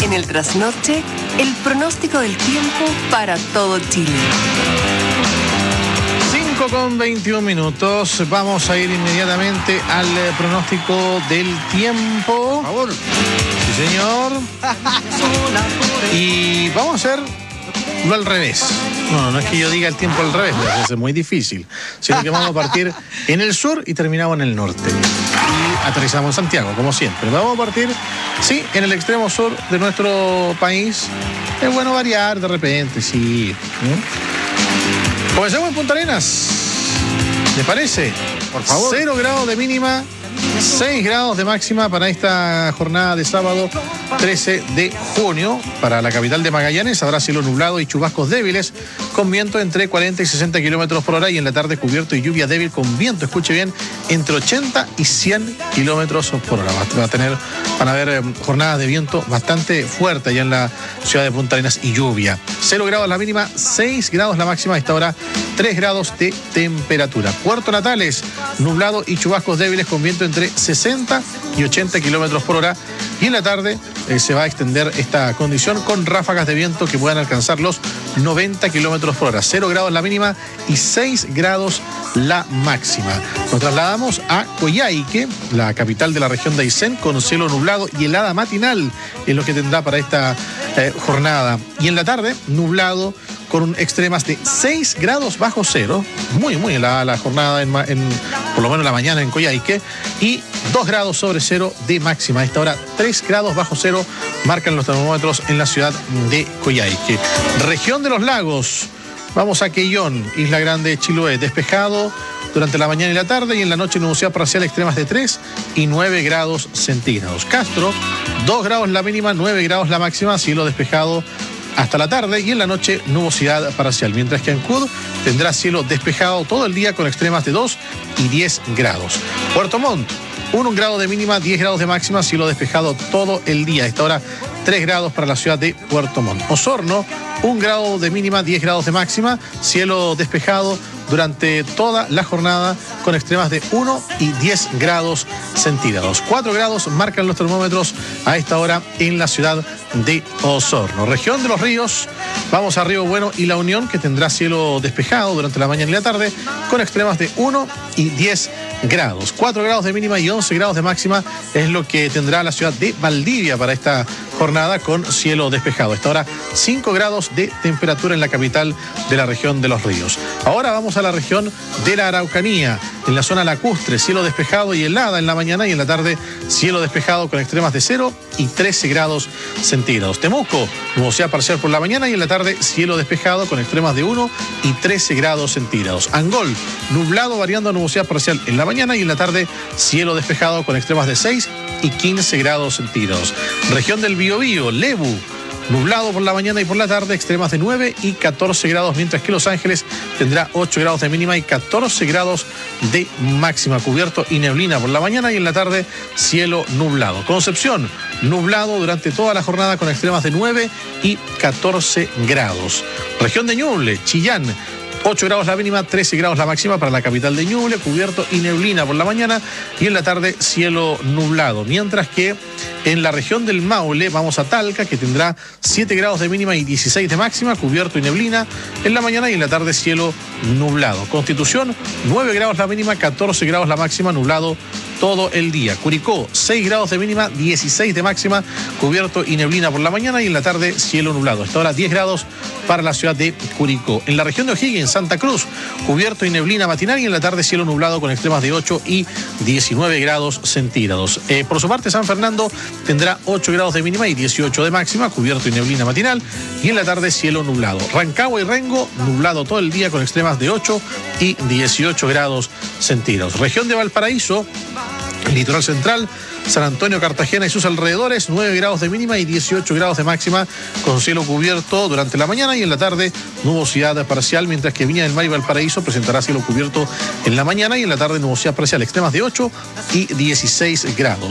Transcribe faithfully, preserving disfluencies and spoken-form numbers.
En el trasnoche, el pronóstico del tiempo para todo Chile. cinco con veintiún minutos. Vamos a ir inmediatamente al eh, pronóstico del tiempo. Por favor. Sí, señor. Y vamos a hacerlo al revés. No, no es que yo diga el tiempo al revés, es muy difícil. Sino que vamos a partir en el sur y terminamos en el norte. Y aterrizamos en Santiago, como siempre. Vamos a partir, sí, en el extremo sur de nuestro país. Es bueno variar de repente, sí. ¿Mm? Comencemos en Punta Arenas. ¿Les parece? Por favor. Cero grados de mínima, seis grados de máxima para esta jornada de sábado trece de junio. Para la capital de Magallanes habrá cielo nublado y chubascos débiles con viento entre cuarenta y sesenta kilómetros por hora, y en la tarde cubierto y lluvia débil con viento, escuche bien, entre ochenta y cien kilómetros por hora. Va a tener, van a haber eh, jornadas de viento bastante fuerte allá en la ciudad de Punta Arenas y lluvia. cero grados la mínima, seis grados la máxima. A esta hora tres grados de temperatura. Puerto Natales, nublado y chubascos débiles con viento entre sesenta y ochenta kilómetros por hora, y en la tarde eh, se va a extender esta condición con ráfagas de viento que puedan alcanzar los noventa kilómetros por hora. cero grados la mínima y seis grados la máxima. Nos trasladamos a Coyhaique, la capital de la región de Aysén, con cielo nublado y helada matinal es lo que tendrá para esta eh, jornada. Y en la tarde, nublado con extremas de seis grados bajo cero, muy, muy helada la jornada, en, en, por lo menos la mañana en Coyhaique, y dos grados sobre cero de máxima. A esta hora, tres grados bajo cero marcan los termómetros en la ciudad de Coyhaique. Región de los lagos, vamos a Quellón, Isla Grande, Chiloé, despejado durante la mañana y la tarde, y en la noche nubosidad parcial, extremas de tres y nueve grados centígrados. Castro, dos grados la mínima, nueve grados la máxima, cielo despejado hasta la tarde, y en la noche nubosidad parcial, mientras que Ancud tendrá cielo despejado todo el día con extremas de dos y diez grados. Puerto Montt, un grado de mínima, diez grados de máxima, cielo despejado todo el día. A esta hora, tres grados para la ciudad de Puerto Montt. Osorno, un grado de mínima, diez grados de máxima, cielo despejado durante toda la jornada con extremas de uno y diez grados centígrados. cuatro grados marcan los termómetros a esta hora en la ciudad de Osorno. Región de los ríos, vamos a Río Bueno y La Unión, que tendrá cielo despejado durante la mañana y la tarde con extremas de uno y diez grados. cuatro grados de mínima y once grados de máxima es lo que tendrá la ciudad de Valdivia para esta jornada con cielo despejado. A esta hora, cinco grados de temperatura en la capital de la región de los ríos. Ahora vamos a la región de la Araucanía, en la zona lacustre, cielo despejado y helada en la mañana, y en la tarde cielo despejado con extremas de cero y trece grados centígrados. Temuco, nubosidad parcial por la mañana, y en la tarde cielo despejado con extremas de uno y trece grados centígrados. Angol, nublado variando a nubosidad parcial en la mañana, y en la tarde cielo despejado con extremas de seis y quince grados centígrados. Región del Biobío, Lebu, nublado por la mañana y por la tarde, extremas de nueve y catorce grados, mientras que Los Ángeles tendrá ocho grados de mínima y catorce grados de máxima, cubierto y neblina por la mañana, y en la tarde cielo nublado. Concepción, nublado durante toda la jornada con extremas de nueve y catorce grados. Región de Ñuble, Chillán, ocho grados la mínima, trece grados la máxima para la capital de Ñuble, cubierto y neblina por la mañana, y en la tarde cielo nublado. Mientras que en la región del Maule vamos a Talca, que tendrá siete grados de mínima y dieciséis de máxima, cubierto y neblina en la mañana, y en la tarde cielo nublado. Constitución, nueve grados la mínima, catorce grados la máxima, nublado todo el día. Curicó, seis grados de mínima, dieciséis de máxima, cubierto y neblina por la mañana, y en la tarde cielo nublado. Hasta ahora diez grados para la ciudad de Curicó. En la región de O'Higgins, Santa Cruz, cubierto y neblina matinal, y en la tarde cielo nublado con extremas de ocho y diecinueve grados centígrados. Eh, por su parte, San Fernando tendrá ocho grados de mínima y dieciocho de máxima, cubierto y neblina matinal, y en la tarde cielo nublado. Rancagua y Rengo, nublado todo el día con extremas de ocho y dieciocho grados centígrados. Región de Valparaíso, litoral central, San Antonio, Cartagena y sus alrededores, nueve grados de mínima y dieciocho grados de máxima, con cielo cubierto durante la mañana, y en la tarde nubosidad parcial, mientras que Viña del Mar y Valparaíso presentará cielo cubierto en la mañana, y en la tarde nubosidad parcial, extremas de ocho y dieciséis grados.